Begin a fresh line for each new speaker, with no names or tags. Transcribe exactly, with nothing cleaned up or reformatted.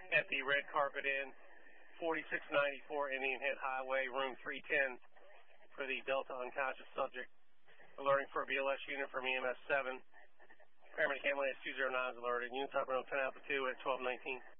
at the Red Carpet Inn, forty-six ninety-four Indian Head Highway, room three ten, for the Delta unconscious subject. Alerting for a B L S unit from E M S seven. Paramedic ambulance two zero nine is alerted. Unit top room ten Alpha two at twelve nineteen.